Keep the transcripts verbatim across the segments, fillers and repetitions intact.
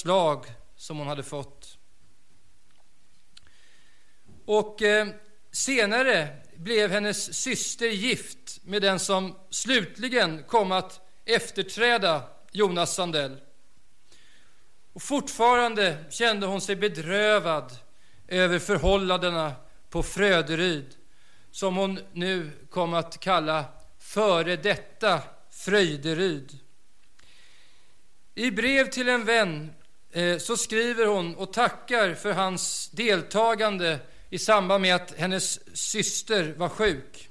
slag som hon hade fått. Och eh, senare blev hennes syster gift med den som slutligen kom att efterträda Jonas Sandell. Och fortfarande kände hon sig bedrövad över förhållandena på Fröderyd, som hon nu kom att kalla före detta Fröjderyd. I brev till en vän eh, så skriver hon och tackar för hans deltagande i samband med att hennes syster var sjuk.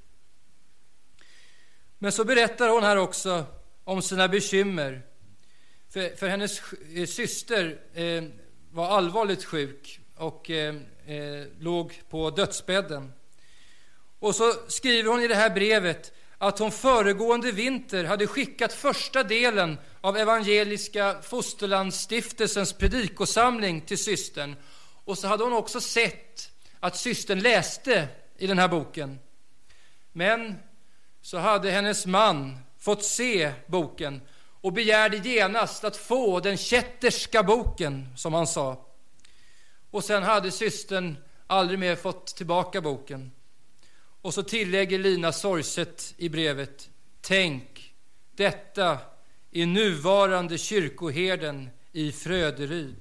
Men så berättar hon här också om sina bekymmer. För, för hennes syster eh, var allvarligt sjuk och eh, eh, låg på dödsbädden. Och så skriver hon i det här brevet att hon föregående vinter hade skickat första delen av Evangeliska Fosterlandsstiftelsens predikosamling till systern. Och så hade hon också sett att systern läste i den här boken. Men så hade hennes man fått se boken och begärde genast att få den kätterska boken, som han sa. Och sen hade systern aldrig mer fått tillbaka boken. Och så tillägger Lina sorgset i brevet: tänk, detta är nuvarande kyrkoherden i Fröderyd.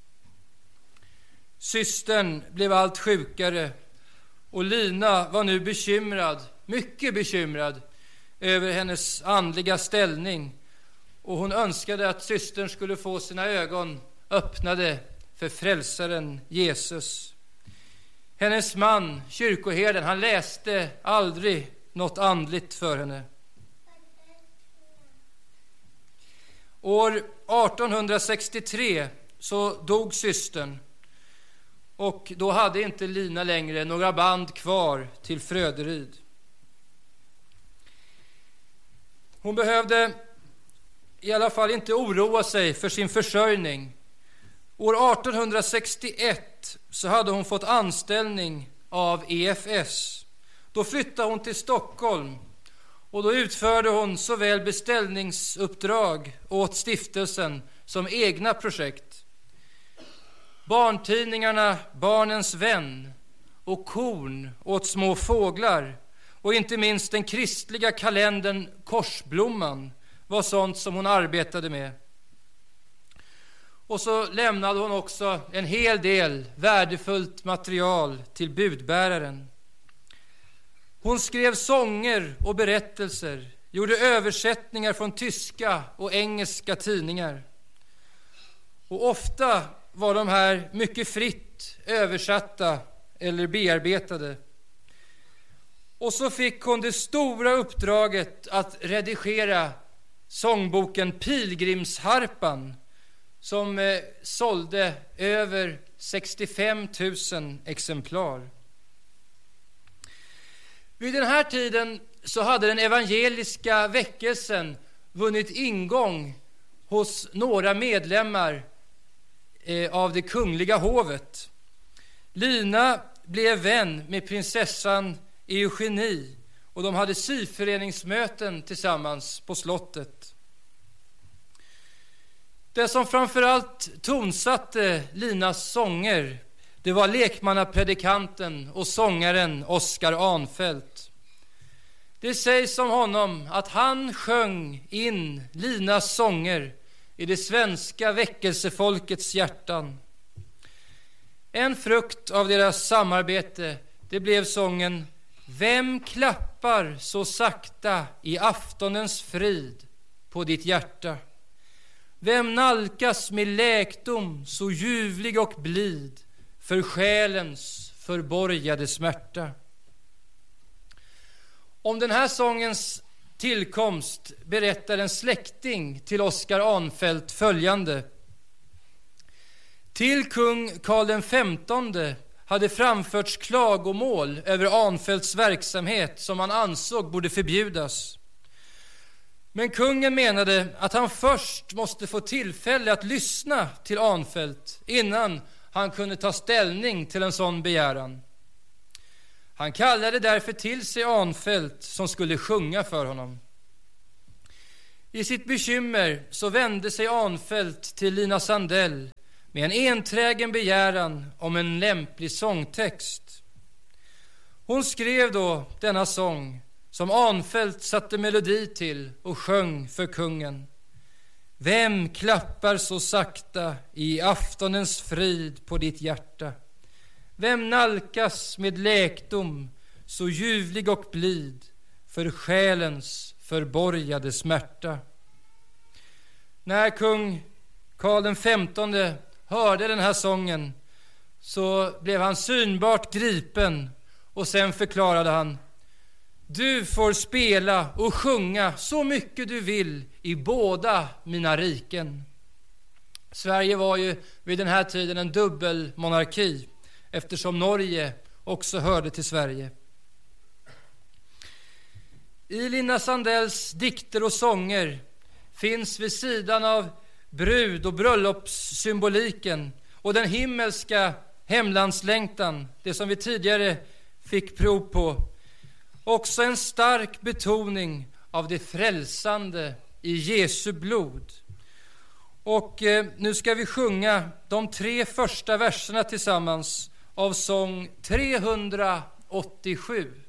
Systern blev allt sjukare och Lina var nu bekymrad, mycket bekymrad över hennes andliga ställning, och hon önskade att systern skulle få sina ögon öppnade för frälsaren Jesus. Hennes man, kyrkoherden, han läste aldrig något andligt för henne. År arton sextiotre så dog systern, och då hade inte Lina längre några band kvar till Fröderyd. Hon behövde i alla fall inte oroa sig för sin försörjning. År arton sextioett så hade hon fått anställning av E F S. Då flyttade hon till Stockholm, och då utförde hon såväl beställningsuppdrag åt stiftelsen som egna projekt. Barntidningarna Barnens vän och Korn åt små fåglar, och inte minst den kristliga kalendern Korsblomman var sånt som hon arbetade med. Och så lämnade hon också en hel del värdefullt material till budbäraren. Hon skrev sånger och berättelser, gjorde översättningar från tyska och engelska tidningar. Och ofta var de här mycket fritt översatta eller bearbetade. Och så fick hon det stora uppdraget att redigera sångboken Pilgrimsharpan, som eh, sålde över sextiofem tusen exemplar. Vid den här tiden så hade den evangeliska väckelsen vunnit ingång hos några medlemmar eh, av det kungliga hovet. Lina blev vän med prinsessan Eugenie, och de hade syföreningsmöten tillsammans på slottet. Det som framförallt tonsatte Linas sånger, det var lekmannapredikanten och sångaren Oskar Arnfelt. Det sägs om honom att han sjöng in Linas sånger i det svenska väckelsefolkets hjärtan. En frukt av deras samarbete, det blev sången Vem klappar så sakta i aftonens frid på ditt hjärta? Vem nalkas med läkdom så ljuvlig och blid för själens förborgade smärta? Om den här sångens tillkomst berättar en släkting till Oskar Arnfelt följande. Till kung Karl den femtonde hade framförts klagomål över Arnfelts verksamhet som han ansåg borde förbjudas. Men kungen menade att han först måste få tillfälle att lyssna till Arnfelt innan han kunde ta ställning till en sån begäran. Han kallade därför till sig Arnfelt som skulle sjunga för honom. I sitt bekymmer så vände sig Arnfelt till Lina Sandell med en enträgen begäran om en lämplig sångtext. Hon skrev då denna sång som Arnfelt satte melodi till och sjöng för kungen. Vem klappar så sakta i aftonens frid på ditt hjärta? Vem nalkas med läkdom så ljuvlig och blid för själens förborgade smärta? När kung Karl den femtonde hörde den här sången så blev han synbart gripen och sen förklarade han: du får spela och sjunga så mycket du vill i båda mina riken. Sverige var ju vid den här tiden en dubbelmonarki eftersom Norge också hörde till Sverige. I Lina Sandells dikter och sånger finns vid sidan av brud- och bröllopssymboliken och den himmelska hemlandslängtan, det som vi tidigare fick prov på, också en stark betoning av det frälsande i Jesu blod. Och eh, nu ska vi sjunga de tre första verserna tillsammans av sång trehundraåttiosju.